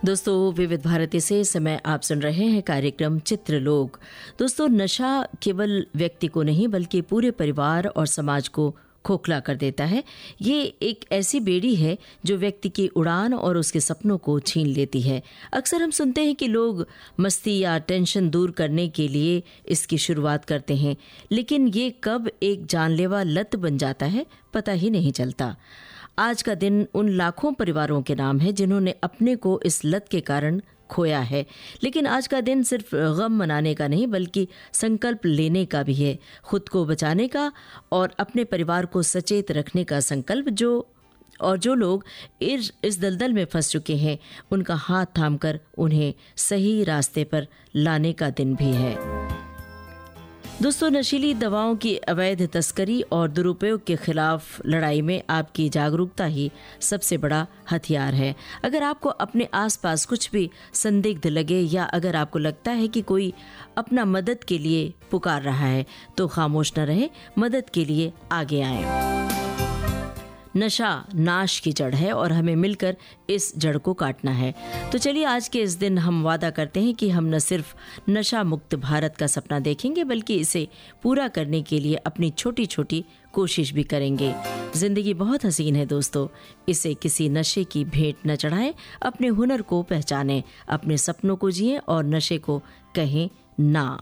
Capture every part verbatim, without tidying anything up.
दोस्तों, विविध भारती से समय आप सुन रहे हैं कार्यक्रम चित्रलोक। दोस्तों, नशा केवल व्यक्ति को नहीं बल्कि पूरे परिवार और समाज को खोखला कर देता है। ये एक ऐसी बेड़ी है जो व्यक्ति की उड़ान और उसके सपनों को छीन लेती है। अक्सर हम सुनते हैं कि लोग मस्ती या टेंशन दूर करने के लिए इसकी शुरुआत करते हैं, लेकिन ये कब एक जानलेवा लत बन जाता है पता ही नहीं चलता। आज का दिन उन लाखों परिवारों के नाम है जिन्होंने अपने को इस लत के कारण खोया है। लेकिन आज का दिन सिर्फ गम मनाने का नहीं बल्कि संकल्प लेने का भी है, खुद को बचाने का और अपने परिवार को सचेत रखने का संकल्प। जो और जो लोग इस इस दलदल में फंस चुके हैं उनका हाथ थामकर उन्हें सही रास्ते पर लाने का दिन भी है। दोस्तों, नशीली दवाओं की अवैध तस्करी और दुरुपयोग के खिलाफ लड़ाई में आपकी जागरूकता ही सबसे बड़ा हथियार है। अगर आपको अपने आसपास कुछ भी संदिग्ध लगे या अगर आपको लगता है कि कोई अपना मदद के लिए पुकार रहा है तो खामोश न रहे, मदद के लिए आगे आएं। नशा नाश की जड़ है और हमें मिलकर इस जड़ को काटना है। तो चलिए, आज के इस दिन हम वादा करते हैं कि हम न सिर्फ नशा मुक्त भारत का सपना देखेंगे बल्कि इसे पूरा करने के लिए अपनी छोटी छोटी कोशिश भी करेंगे। जिंदगी बहुत हसीन है दोस्तों, इसे किसी नशे की भेंट न चढ़ाएं। अपने हुनर को पहचानें, अपने सपनों को जिएं और नशे को कहें ना।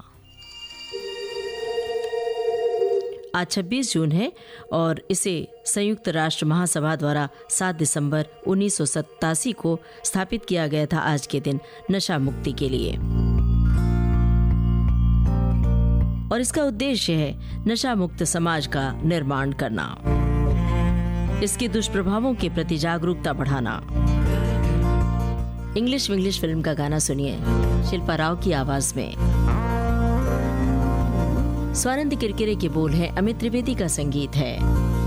आज छब्बीस जून है और इसे संयुक्त राष्ट्र महासभा द्वारा सात दिसंबर उन्नीस सौ सत्तासी को स्थापित किया गया था। आज के दिन नशा मुक्ति के लिए, और इसका उद्देश्य है नशा मुक्त समाज का निर्माण करना, इसके दुष्प्रभावों के प्रति जागरूकता बढ़ाना। इंग्लिश विंग्लिश फिल्म का गाना सुनिए शिल्पा राव की आवाज में। स्वानंद किरकिरे के बोल हैं, अमित त्रिवेदी का संगीत है।